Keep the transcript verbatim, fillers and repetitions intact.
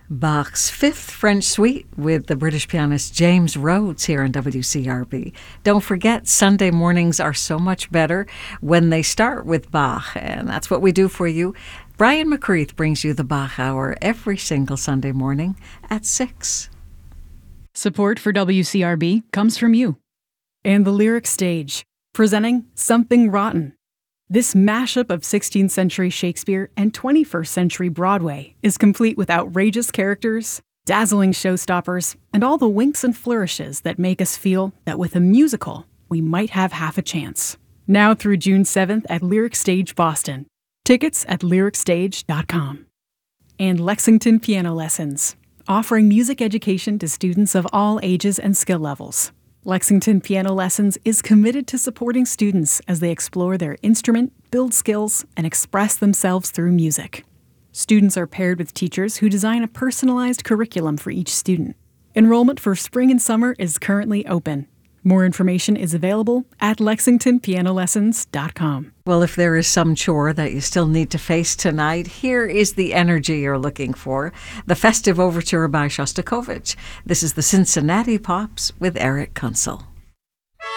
Bach's Fifth French Suite with the British pianist James Rhodes here on W C R B. Don't forget, Sunday mornings are so much better when they start with Bach, and that's what we do for you. Brian McCreath brings you the Bach Hour every single Sunday morning at six. Support for W C R B comes from you. And the Lyric Stage, presenting Something Rotten. This mashup of sixteenth century Shakespeare and twenty-first century Broadway is complete with outrageous characters, dazzling showstoppers, and all the winks and flourishes that make us feel that with a musical, we might have half a chance. Now through June seventh at Lyric Stage Boston. Tickets at lyric stage dot com. And Lexington Piano Lessons, offering music education to students of all ages and skill levels. Lexington Piano Lessons is committed to supporting students as they explore their instrument, build skills, and express themselves through music. Students are paired with teachers who design a personalized curriculum for each student. Enrollment for spring and summer is currently open. More information is available at lexington piano lessons dot com. Well, if there is some chore that you still need to face tonight, here is the energy you're looking for. The Festive Overture by Shostakovich. This is the Cincinnati Pops with Eric Kunsel.